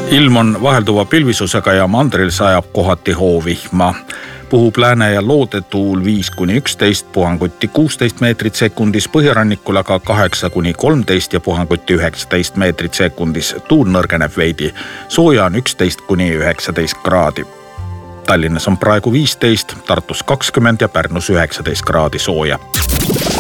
Ilm on vahelduva pilvisusega ja mandril sajab kohati hoovihma. Puhub lääne- ja loodetuul 5-11, puhanguti 16 meetrit sekundis, põhjarannikul aga 8-13 ja puhanguti 19 meetrit sekundis. Tuul nõrgeneb veidi, sooja on 11-19 kraadi. Tallinnas on praegu 15, Tartus 20 ja Pärnus 19 kraadi sooja.